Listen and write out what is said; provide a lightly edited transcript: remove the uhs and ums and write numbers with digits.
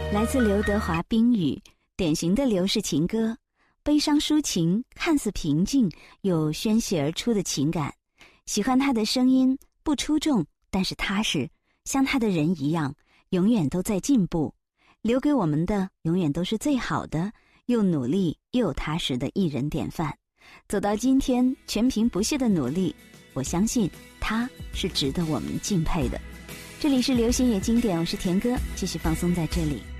来自刘德华《冰雨》，典型的刘氏情歌，悲伤抒情，看似平静又宣泄而出的情感。喜欢他的声音，不出众，但是踏实，像他的人一样，永远都在进步。留给我们的永远都是最好的，又努力又踏实的艺人典范。走到今天，全凭不懈的努力，我相信他是值得我们敬佩的。这里是流行也经典，我是田哥，继续放松在这里。